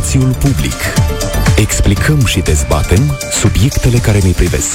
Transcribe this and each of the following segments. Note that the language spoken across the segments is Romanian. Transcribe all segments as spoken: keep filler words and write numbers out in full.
Spațiul public. Explicăm și dezbatem subiectele care ne privesc.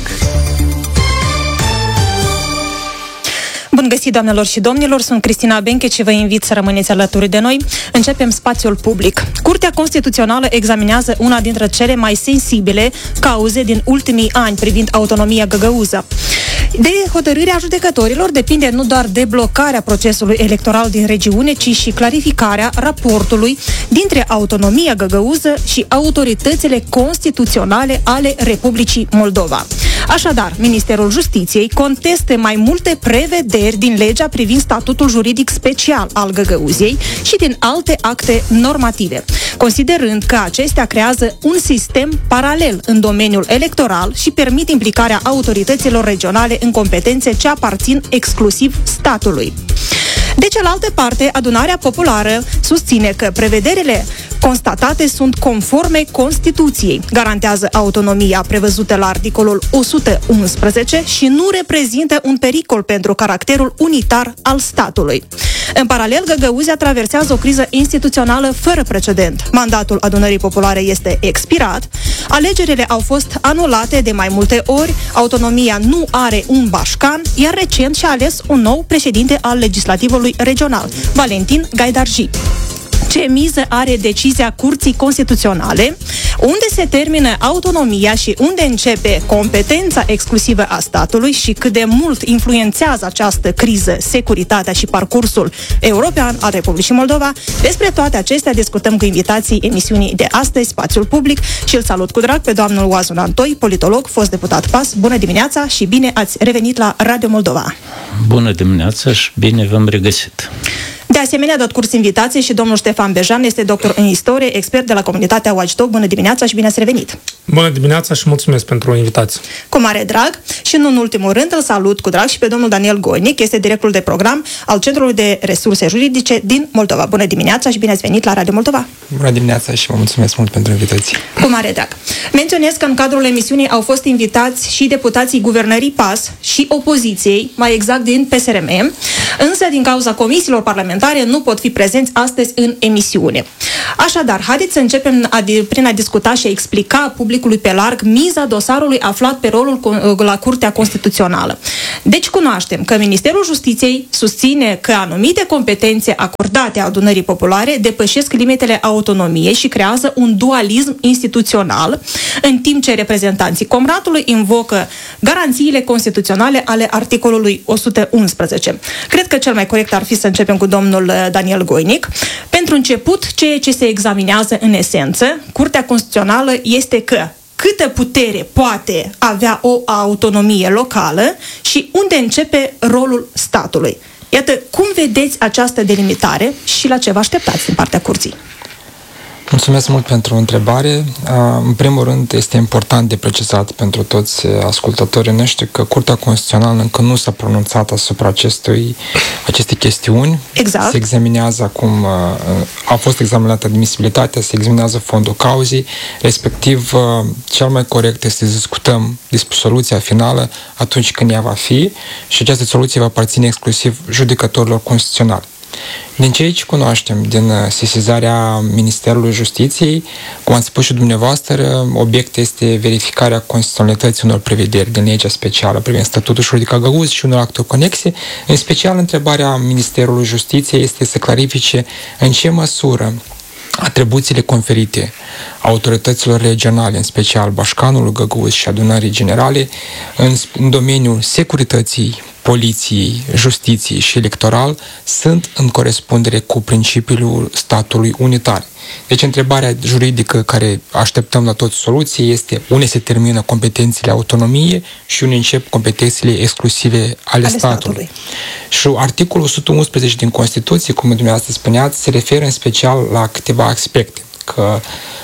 Bun găsit, doamnelor și domnilor, sunt Cristina Benche și vă invit să rămâneți alături de noi. Începem Spațiul public. Curtea Constituțională examinează una dintre cele mai sensibile cauze din ultimii ani privind autonomia găgăuză. De hotărârea judecătorilor depinde nu doar de blocarea procesului electoral din regiune, ci și clarificarea raportului dintre autonomia găgăuză și autoritățile constituționale ale Republicii Moldova. Așadar, Ministerul Justiției contestă mai multe prevederi din legea privind statutul juridic special al Găgăuziei și din alte acte normative, considerând că acestea creează un sistem paralel în domeniul electoral și permit implicarea autorităților regionale în competențe ce aparțin exclusiv statului. De cealaltă parte, Adunarea Populară susține că prevederile constatate sunt conforme Constituției, garantează autonomia prevăzută la articolul o sută unsprezece și nu reprezintă un pericol pentru caracterul unitar al statului. În paralel, Găgăuzia traversează o criză instituțională fără precedent. Mandatul Adunării Populare este expirat, alegerile au fost anulate de mai multe ori, autonomia nu are un bașcan, iar recent și-a ales un nou președinte al Legislativului Regional, Valentin Gaidarji. Ce miză are decizia Curții Constituționale, unde se termină autonomia și unde începe competența exclusivă a statului și cât de mult influențează această criză securitatea și parcursul european al Republicii Moldova. Despre toate acestea discutăm cu invitații emisiunii de astăzi, Spațiul Public, și îl salut cu drag pe doamnul Oazun Antoi, politolog, fost deputat P A S. Bună dimineața și bine ați revenit la Radio Moldova! Bună dimineața și bine v-am regăsit! De asemenea, a dat curs invitație și domnul Ștefan Bejan, este doctor în istorie, expert de la comunitatea Watchdog. Bună dimineața și bine ați revenit! Bună dimineața și mulțumesc pentru invitație! Cu mare drag și nu în ultimul rând îl salut cu drag și pe domnul Daniel Goinic, este directorul de program al Centrului de Resurse Juridice din Moldova. Bună dimineața și bine ați venit la Radio Moldova! Bună dimineața și vă mulțumesc mult pentru invitație! Cu mare drag! Menționez că în cadrul emisiunii au fost invitați și deputații guvernării P A S și opoziției, mai exact din P S R M, însă din cauza comisiilor parlamentare nu pot fi prezenți astăzi în emisiune. Așadar, haideți să începem prin a discuta și a explica publicului pe larg miza dosarului aflat pe rolul la Curtea Constituțională. Deci cunoaștem că Ministerul Justiției susține că anumite competențe acordate Adunării Populare depășesc limitele autonomiei și creează un dualism instituțional, în timp ce reprezentanții Comratului invocă garanțiile constituționale ale articolului o sută unsprezece. Cred că cel mai corect ar fi să începem cu domnul Daniel Goinic. Pentru început, ceea ce se examinează în esență, Curtea Constituțională este că câtă putere poate avea o autonomie locală și unde începe rolul statului. Iată, cum vedeți această delimitare și la ce vă așteptați din partea Curții? Mulțumesc mult pentru întrebare. În primul rând, este important de precizat pentru toți ascultătorii noștri că Curtea Constituțională încă nu s-a pronunțat asupra acestui, acestei chestiuni. Exact. Se examinează acum, a fost examinată admisibilitatea, se examinează fondul cauzei, respectiv cel mai corect este să discutăm despre soluția finală atunci când ea va fi și această soluție va aparține exclusiv judecătorilor constituționali. Din ceea ce cunoaștem din sesizarea Ministerului Justiției, cum ați spus și dumneavoastră, obiect este verificarea constituționalității unor prevederi din legea specială privind statutul juridic al Găgăuziei și unor acte conexe. În special, întrebarea Ministerului Justiției este să clarifice în ce măsură atribuțiile conferite autorităților regionale, în special Bașcanului Găgăuziei și Adunării Generale, în, în domeniul securității, poliției, justiției și electoral, sunt în corespundere cu principiul statului unitar. Deci întrebarea juridică care așteptăm la toți soluții este unde se termină competențele autonomiei și unde încep competențele exclusive ale, ale statului. statului. Și articolul o sută unsprezece din Constituție, cum dumneavoastră spuneați, se referă în special la câteva aspecte, că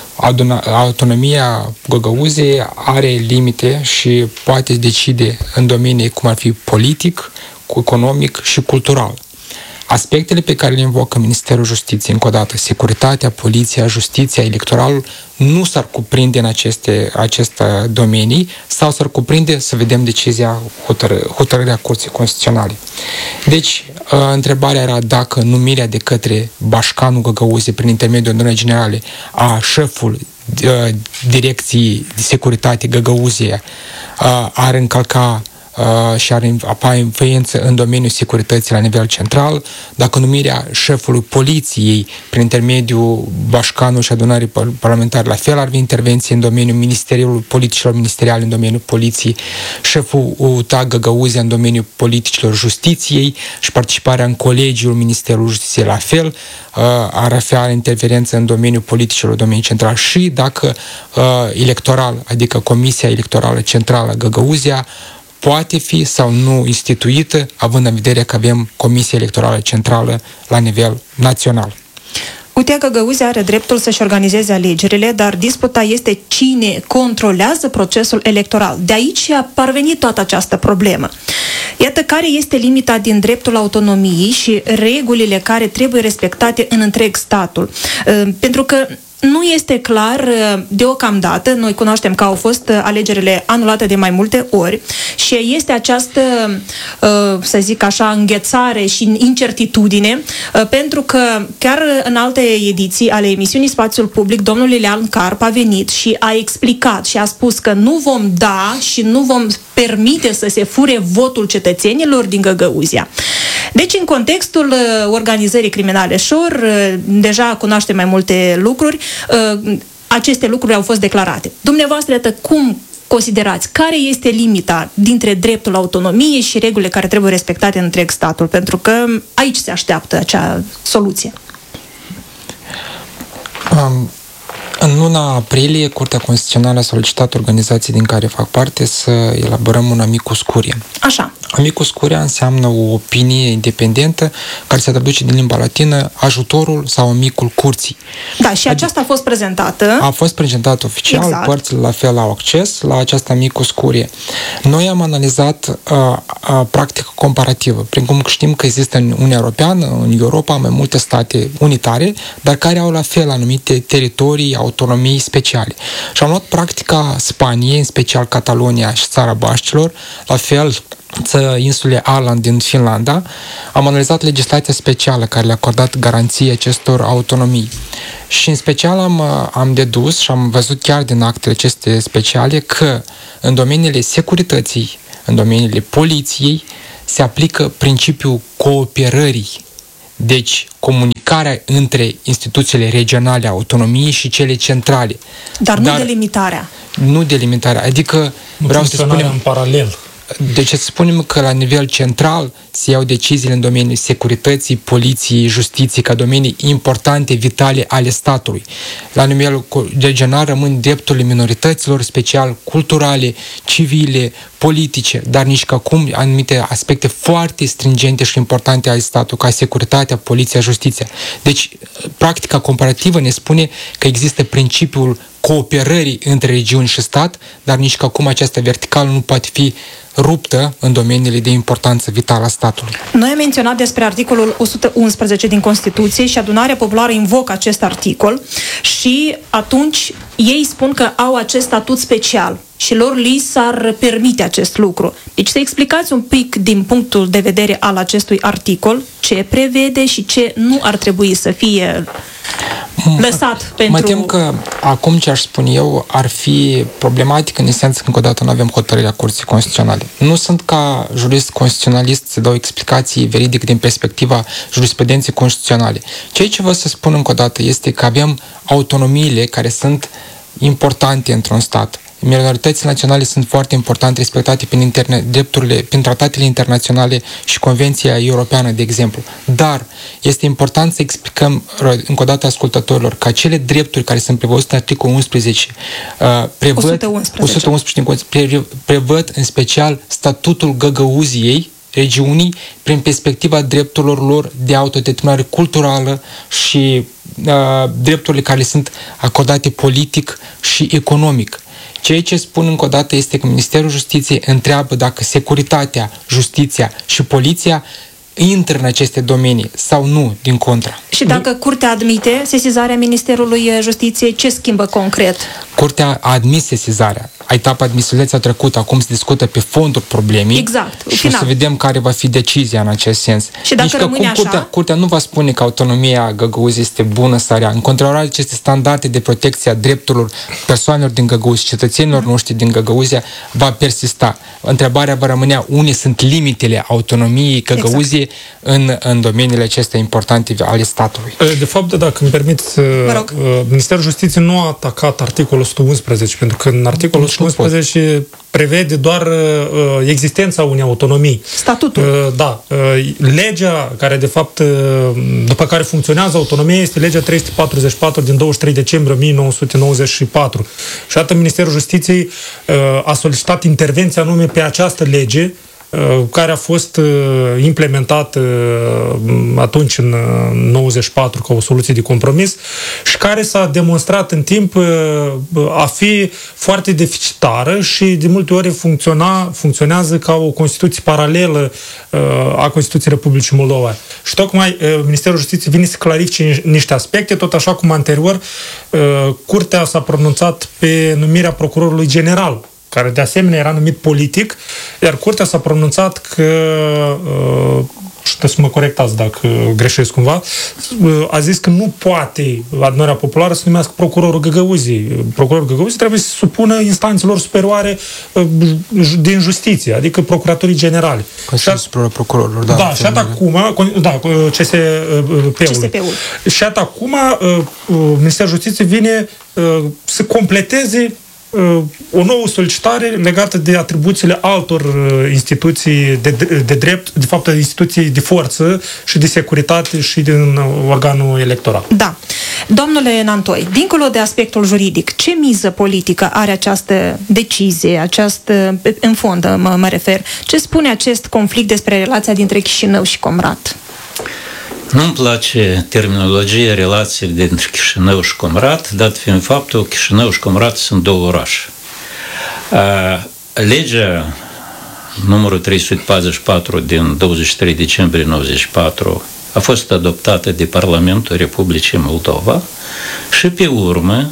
autonomia Găgăuziei are limite și poate decide în domenii cum ar fi politic, economic și cultural. aspectele pe care le invocă Ministerul Justiției, încă o dată, securitatea, poliția, justiția, electoralul, nu s-ar cuprinde în aceste, aceste domenii sau s-ar cuprinde, să vedem decizia, hotără, hotărârea Curții Constituționale. Deci, întrebarea era dacă numirea de către Bașcanu Găgăuze prin intermediul adunării generale a șeful Direcției de Securitate Găgăuzie ar încălca Uh, și are apa influență în domeniul securității la nivel central, dacă numirea șefului poliției prin intermediul Bașcanu și adunării parlamentare la fel ar fi intervenție în domeniul Ministerului Politicilor Ministeriale în domeniul poliției, șeful U T A Găgăuzia în domeniul politicilor justiției și participarea în colegiul Ministerului Justiției la fel, uh, ar avea interferență în domeniul politicilor, domeniul central și dacă uh, electoral, adică Comisia Electorală Centrală Găgăuzia poate fi sau nu instituită, având în vedere că avem Comisia Electorală Centrală la nivel național. Uite, Găgăuzia are dreptul să-și organizeze alegerile, dar disputa este cine controlează procesul electoral. De aici a parvenit toată această problemă. Iată care este limita din dreptul autonomiei și regulile care trebuie respectate în întreg statul. Pentru că nu este clar deocamdată, noi cunoaștem că au fost alegerile anulate de mai multe ori și este această, să zic așa, înghețare și incertitudine, pentru că chiar în alte ediții ale emisiunii Spațiul Public, domnul Ilean Carp a venit și a explicat și a spus că nu vom da și nu vom permite să se fure votul cetățenilor din Găgăuzia. Deci, în contextul organizării criminale șor, deja cunoaște mai multe lucruri, aceste lucruri au fost declarate. Dumneavoastră, iată, cum considerați? Care este limita dintre dreptul autonomiei și regulile care trebuie respectate în întreg statul? Pentru că aici se așteaptă acea soluție. Um. În luna aprilie, Curtea Constituțională a solicitat organizații din care fac parte să elaborăm un amicus curiae. Așa. Amicus curiae înseamnă o opinie independentă care se traduce din limba latină ajutorul sau amicul curții. Da, și aceasta a fost prezentată. A fost prezentată oficial, exact. Părțile la fel au acces la această amicus curiae. Noi am analizat uh, uh, practică comparativă, prin cum știm că există în Uniunea Europeană, în Europa, mai multe state unitare, dar care au la fel anumite teritorii, autonomii speciale. Și am luat practica Spaniei, în special Catalonia și Țara Baștilor, la fel insule Åland din Finlanda, am analizat legislația specială care le-a acordat garanții acestor autonomii. Și în special am, am dedus și am văzut chiar din actele aceste speciale că în domeniile securității, în domeniile poliției, se aplică principiul cooperării. Deci, comunicarea între instituțiile regionale, autonomiei și cele centrale. Dar nu Dar delimitarea. Nu delimitarea. Adică, vreau să spunem... în paralel. Deci să spunem că la nivel central se iau deciziile în domeniul securității, poliției, justiției, ca domenii importante, vitale ale statului. La nivelul regional rămân drepturile minorităților, special culturale, civile, politice, dar nici că acum anumite aspecte foarte stringente și importante ale statului, ca securitatea, poliția, justiția. Deci, practica comparativă ne spune că există principiul cooperării între regiuni și stat, dar nici că acum această verticală nu poate fi ruptă în domeniile de importanță vitală a statului. Noi am menționat despre articolul o sută unsprezece din Constituție și Adunarea Populară invocă acest articol și atunci ei spun că au acest statut special și lor li s-ar permite acest lucru. Deci să explicați un pic din punctul de vedere al acestui articol ce prevede și ce nu ar trebui să fie lăsat pentru... Mă tem că acum ce aș spune eu ar fi problematic în esență că încă o dată nu avem hotărârea Curții Constituționale. Nu sunt ca jurist constituționalist să dau explicații veridice din perspectiva jurisprudenței constituționale. Ceea ce vă să spun încă o dată este că avem autonomiile care sunt importante într-un stat. Minoritățile naționale sunt foarte importante, respectate prin, interne, drepturile, prin tratatele internaționale și Convenția Europeană, de exemplu. Dar este important să explicăm încă o dată ascultătorilor că acele drepturi care sunt prevăzute în articolul unsprezece, uh, prevăd, o sută unsprezece. o sută unsprezece pre, prevăd în special statutul Găgăuziei, regiunii, prin perspectiva drepturilor lor de autodeterminare culturală și uh, drepturile care le sunt acordate politic și economic. Ceea ce spun încă o dată este că Ministerul Justiției întreabă dacă securitatea, justiția și poliția intră în aceste domenii sau nu, din contra. Și dacă Curtea admite sesizarea Ministerului Justiției, ce schimbă concret? Curtea a admis sesizarea. Etapa administrației a trecut, acum se discută pe fondul problemei. Exact. Și Final. o să vedem care va fi decizia în acest sens. Și dacă Nici că rămâne cum curtea, așa... curtea nu va spune că autonomia Găgăuziei este bună sau rea. În contrar, aceste standarde de protecție a drepturilor persoanelor din Găgăuzie, cetățenilor noștri din Găgăuzia, va persista. Întrebarea va rămânea unde sunt limitele autonomiei Găgăuziei exact. în, în domeniile acestea importante ale statului. De fapt, dacă îmi permiți, Ministerul Justiției nu a atacat articolul o sută unsprezece, pentru că în articolul o sută unsprezece prevede doar uh, existența unei autonomii. Statutul. Uh, da. Uh, legea care, de fapt, uh, după care funcționează autonomia este legea trei sute patruzeci și patru din douăzeci și trei decembrie o mie nouă sute nouăzeci și patru. Și atât Ministerul Justiției uh, a solicitat intervenția anume pe această lege care a fost implementat atunci în nouăzeci și patru ca o soluție de compromis și care s-a demonstrat în timp a fi foarte deficitară și de multe ori funcționa, funcționează ca o Constituție paralelă a Constituției Republicii Moldova. Și tocmai Ministerul Justiției vine să clarifice niște aspecte, tot așa cum anterior Curtea s-a pronunțat pe numirea procurorului general, care de asemenea era numit politic, iar Curtea s-a pronunțat că, uh, și trebuie să mă corectați dacă greșesc cumva, uh, a zis că nu poate Adunarea Populară să numească procurorul Găgăuziei. Procurorul Găgăuziei trebuie să se supună instanțelor superioare uh, din justiție, adică procuratorii generali. Consiliul Superior al Procurorilor, da. Da, și atât acum, da, C S P-ul. Și atât acum, uh, uh, Ministerul Justiției vine uh, să completeze o nouă solicitare legată de atribuțiile altor instituții de, de, de drept, de fapt instituții de forță și de securitate și din organul electoral. Da. Domnule Nantoi, dincolo de aspectul juridic, ce miză politică are această decizie, această, în fond mă, mă refer, ce spune acest conflict despre relația dintre Chișinău și Comrat? Nu-mi place terminologia relației dintre Chișinău și Comrat, dat fiind faptul că Chișinău și Comrat sunt două orașe. Legea numărul trei sute patruzeci și patru din douăzeci și trei decembrie nouăzeci și patru a fost adoptată de Parlamentul Republicii Moldova și pe urmă,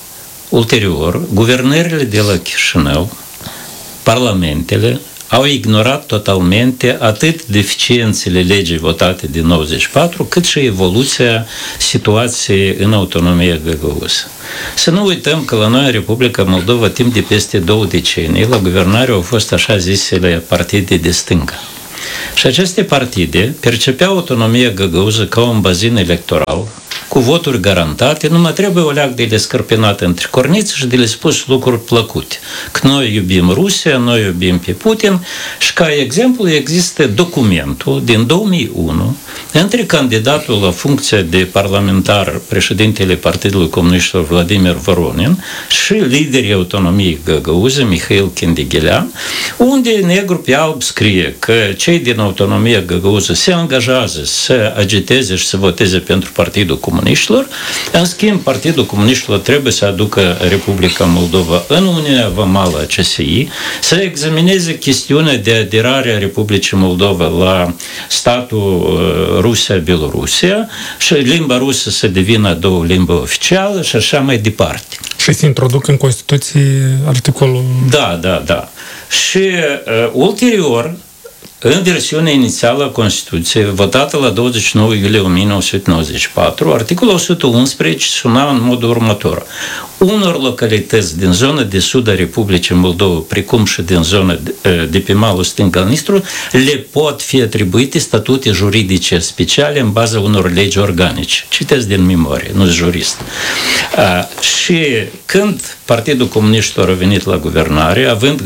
ulterior, guvernările de la Chișinău, parlamentele, au ignorat totalmente atât deficiențele legii votate din nouăzeci și patru, cât și evoluția situației în autonomia Găgăuză. Să nu uităm că la noi, în Republica Moldova, timp de peste două decenii, la guvernare au fost așa zisele partide de stânga. Și aceste partide percepeau autonomia Găgăuză ca un bazin electoral, cu voturi garantate, numai trebuie o leac de le scărpinată între cornițe și de le spus lucruri plăcute. Că noi iubim Rusia, noi iubim pe Putin și ca exemplu există documentul din două mii unu între candidatul la funcția de parlamentar, președintele Partidului Comuniștilor Vladimir Voronin și liderii autonomiei Găgăuză, Mihail Kindigelean, unde negru pe alb scrie că cei din autonomia Găgăuză se angajează să agiteze și să voteze pentru Partidul Comuniștilor. În schimb, Partidul Comuniștilor trebuie să aducă Republica Moldova în Uniunea Vamală a C S I, să examineze chestiunea de aderare a Republicii Moldova la statul Rusia-Belorusia și limba rusă să devină a doua limbă oficială și așa mai departe. Și se introduc în Constituție articolul... Da, da, da. Și uh, ulterior, în versiunea inițială a Constituției, votată la douăzeci și nouă iulie o mie nouă sute nouăzeci și patru, articolul o sută unsprezece suna în modul următor. Unor localități din zona de sud a Republicii Moldova, precum și din zona de, de pe malul stâng al Nistru, le pot fi atribuite statute juridice speciale în baza unor legi organice. Citesc din memorie, nu sunt jurist. A, și când Partidul Comuniștilor a venit la guvernare, având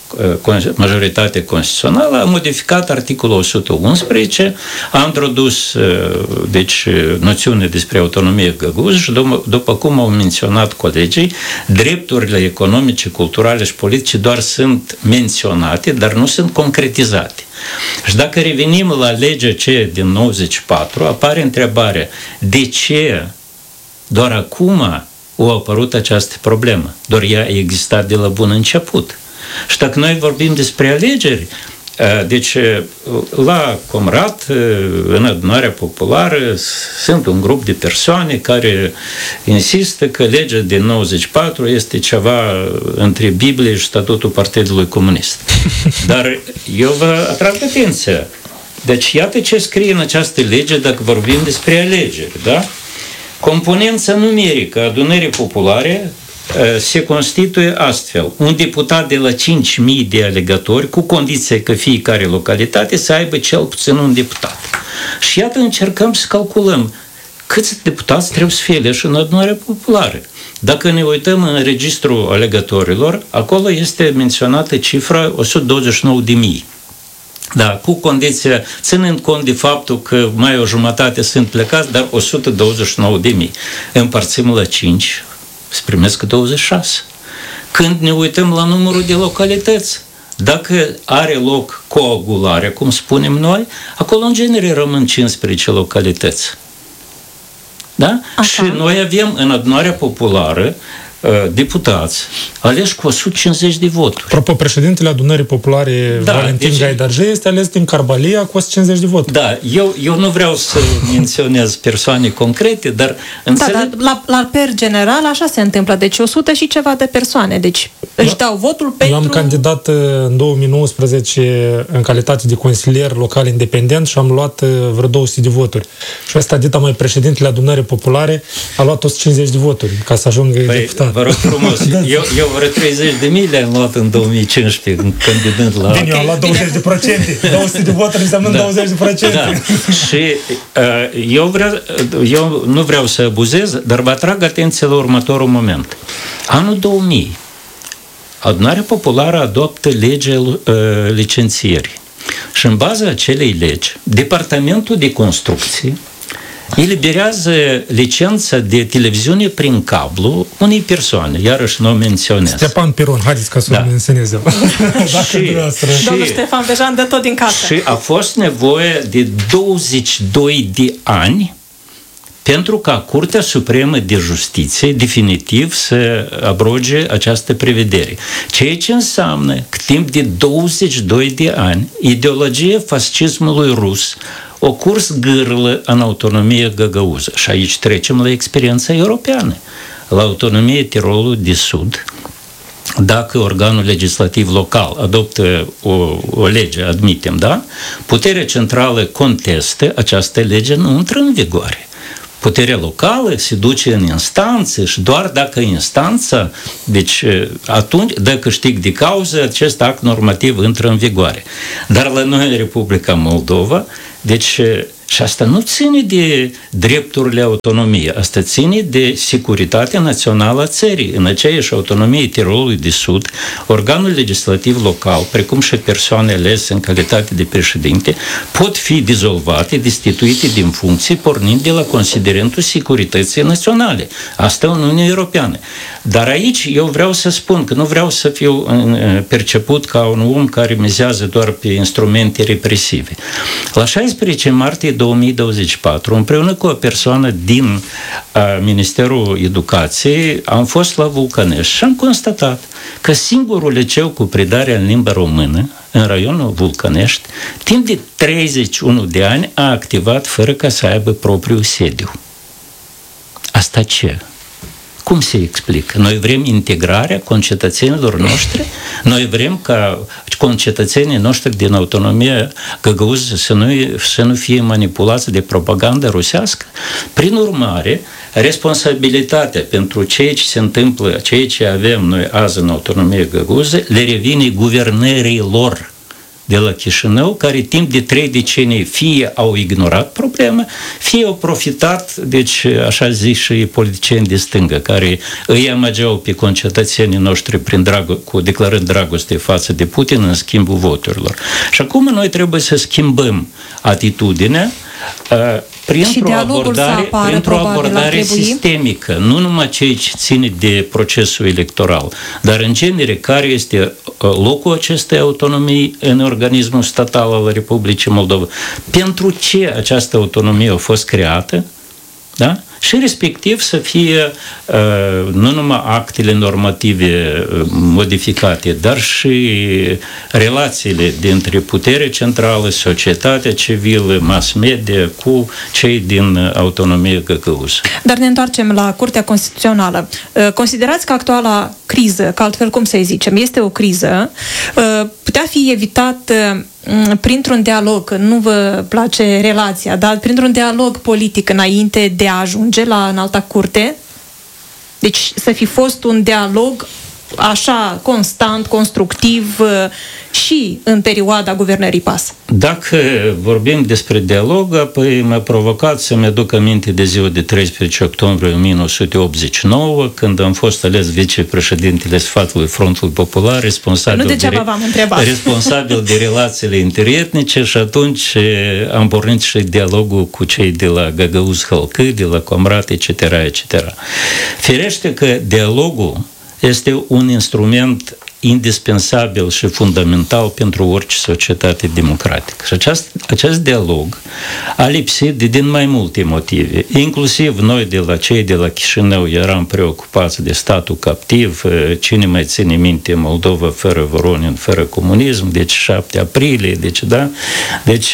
majoritatea constituțională, a modificat articolul o sută unsprezece, a introdus deci, noțiune despre autonomie Găgăuză și după cum au menționat colegii, drepturile economice, culturale și politice doar sunt menționate, dar nu sunt concretizate. Și dacă revenim la legea aceea din nouăzeci și patru, apare întrebarea de ce doar acum a apărut această problemă? Doar ea a existat de la bun început. Și dacă noi vorbim despre alegeri, Deci, la Comrat, în adunarea populară, sunt un grup de persoane care insistă că legea din nouăzeci și patru este ceva între Biblie și statutul Partidului Comunist. Dar eu vă atrag atenția. Deci, iată ce scrie în această lege dacă vorbim despre alegeri, da? Componența numerică a adunării populare se constituie astfel. Un deputat de la cinci mii de alegători, cu condiția că fiecare localitate să aibă cel puțin un deputat. Și iată încercăm să calculăm câți deputați trebuie să fie aleși în adunarea populară. Dacă ne uităm în registrul alegătorilor, acolo este menționată cifra o sută douăzeci și nouă de mii. Da, cu condiția, ținând cont de faptul că mai o jumătate sunt plecați, dar o sută douăzeci și nouă de mii. Împărțim la cinci, se primesc douăzeci și șase. Când ne uităm la numărul de localități, dacă are loc coagulare, cum spunem noi, acolo în genere rămân cincisprezece localități. Da? Așa. Și noi avem în adunarea populară deputați aleși cu o sută cincizeci de voturi. Apropo, președintele adunării populare, da, Valentin deci, Gaidarge, este ales din Carbalia cu o sută cincizeci de voturi. Da, eu, eu nu vreau să menționez persoane concrete, dar înțeleg... Da, dar la, la per general așa se întâmplă, deci o sută și ceva de persoane, deci da. Își dau votul pentru... Eu am candidat în două mii nouăsprezece în calitate de consilier local independent și am luat vreo două sute de voturi. Și ăsta, dita mai președintele adunării populare, a luat o sută cincizeci de voturi ca să ajungă păi, deputat. Vă rog frumos, eu, eu vreo treizeci de mii le-am luat în două mii cincisprezece, candidând la... Bine, eu am luat douăzeci de procente. două sute de voturi înseamnă da. douăzeci de procente. Da. Și uh, eu, vreau, eu nu vreau să abuzez, dar vă atrag atenție la următorul moment. Anul două mii, Adunarea Populară adoptă legea uh, licențierii. Și în baza acelei legi, Departamentul de Construcții eliberează licența de televiziune prin cablu unei persoane, iarăși nu o menționez. Stepan Piron, haideți ca să da. o menționez eu. și, Domnul Ștefan Bejan dă tot din casă. Și a fost nevoie de douăzeci și doi de ani pentru ca Curtea Supremă de Justiție definitiv să abroge această prevedere. Ceea ce înseamnă că timp de douăzeci și doi de ani ideologia fascismului rus o curs gârlă în autonomie găgăuză. Și aici trecem la experiența europeană. La autonomie Tirolului de Sud, dacă organul legislativ local adoptă o, o lege, admitem, da? Puterea centrală contestă, această lege nu intră în vigoare. Puterea locală se duce în instanță și doar dacă instanța, deci atunci dă câștig de cauză, acest act normativ intră în vigoare. Dar la noi, în Republica Moldova, deci și asta nu ține de drepturile autonomiei, asta ține de securitatea națională a țării. În aceeași autonomie Tirolului de Sud, organul legislativ local, precum și persoane alese în calitate de președinte, pot fi dizolvate, destituite din funcție, pornind de la considerentul securității naționale. Asta în Uniunea Europeană. Dar aici eu vreau să spun că nu vreau să fiu perceput ca un om care mizează doar pe instrumente represive. La șaisprezece martie două mii douăzeci și patru, împreună cu o persoană din uh, Ministerul Educației, am fost la Vulcănești și am constatat că singurul liceu cu predare în limba română în raionul Vulcănești, timp de treizeci și unu de ani, a activat fără ca să aibă propriul sediu. Asta ce? Cum se explică? Noi vrem integrarea concetățenilor noștri? Noi vrem ca concetățenii noștri din autonomie găgăuză să nu, să nu fie manipulați de propaganda rusească? Prin urmare, responsabilitatea pentru ceea ce se întâmplă, ceea ce avem noi azi în autonomie găgăuză, le revine guvernărilor de la Chișinău, care timp de trei decenii fie au ignorat problema, fie au profitat, deci așa zis și politicieni de stângă, care îi amageau pe concetățenii noștri prin drago- cu declarând dragoste față de Putin în schimbul voturilor. Și acum noi trebuie să schimbăm atitudinea uh, printr-o abordare, apară, printr-o abordare sistemică, nu numai ceea ce ține de procesul electoral, dar în genere care este locul acestei autonomii în organismul statal al Republicii Moldova. Pentru ce această autonomie a fost creată? Da? și respectiv să fie nu numai actele normative modificate, dar și relațiile dintre putere centrală, societatea civilă, mass media cu cei din autonomie găgăuză. Dar ne întoarcem la Curtea Constituțională. Considerați că actuala criză, că altfel cum să-i zicem, este o criză, putea fi evitat printr-un dialog, că nu vă place relația, dar printr-un dialog politic înainte de a ajunge la înalta curte? Deci să fi fost un dialog așa constant, constructiv și în perioada guvernării P A S. Dacă vorbim despre dialog, apoi m-a provocat să-mi aduc aminte de ziua de treisprezece octombrie o mie nouă sute optzeci și nouă, când am fost ales vicepreședintele Sfatului Frontului Popular, responsabil, nu degeaba v-am întrebat. responsabil de relațiile interetnice, și atunci am pornit și dialogul cu cei de la Găgăuz Hălcă, de la Comrat, et cetera, et cetera. Firește că dialogul este un instrument indispensabil și fundamental pentru orice societate democratică. Și acest, acest dialog a lipsit de, din mai multe motive. Inclusiv noi de la cei de la Chișinău eram preocupați de statul captiv, cine mai ține minte Moldova fără Voronin, fără comunism, deci șapte aprilie, deci da, deci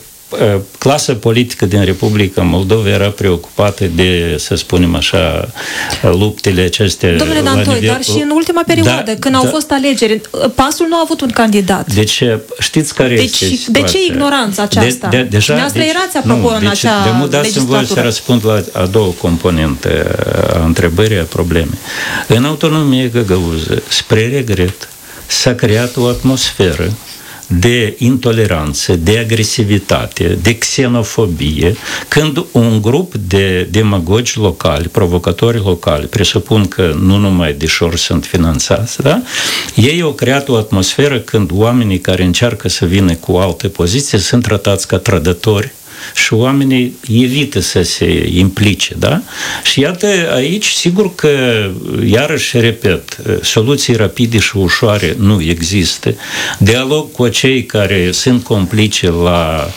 clasa politică din Republica Moldova era preocupată de, să spunem așa, luptele acestea. Domnule Dantoi, nivel... dar și în ultima perioadă, da, când da. au fost alegeri, P A S-ul nu a avut un candidat. Deci, știți care deci, este situația? De ce ignoranța aceasta? De, de, deja, Dumneavoastră deci, erați, apropo, nu, în deci, acea de mult dați-mi voie să legislatură. răspund la a doua componente a întrebării, a problemei. În autonomie găgăuză, spre regret, s-a creat o atmosferă de intoleranță, de agresivitate, de xenofobie, când un grup de demagogi locali, provocatori locali, presupun că nu numai deșori sunt finanțați, da? Ei au creat o atmosferă când oamenii care încearcă să vină cu alte poziții sunt tratați ca trădători și oamenii evită să se implice, da? Și iată, aici, sigur că, iarăși repet, soluții rapide și ușoare nu există. Dialog cu cei care sunt complice la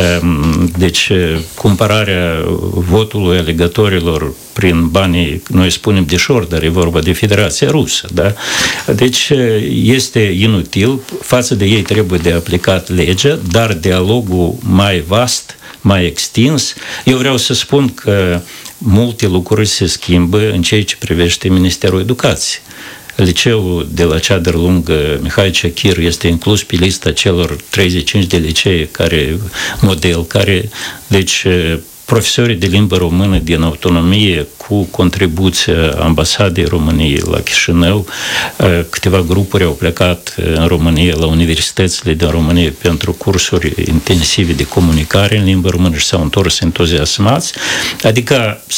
deci, cumpărarea votului alegătorilor prin banii, noi spunem deșori, dar e vorba de Federația Rusă, da? Deci este inutil, față de ei trebuie de aplicat legea, dar dialogul mai vast, mai extins. Eu vreau să spun că multe lucruri se schimbă în ceea ce privește Ministerul Educației. Liceul de la Ceadăr Lungă, Mihai Ciachir, este inclus pe lista celor treizeci și cinci de licee care, model, care, deci, profesorii de limbă română din autonomie cu contribuția Ambasadei României la Chișinău, câteva grupuri au plecat în România, la universitățile din România pentru cursuri intensive de comunicare în limbă română și s-au întors entuziasmați. Adică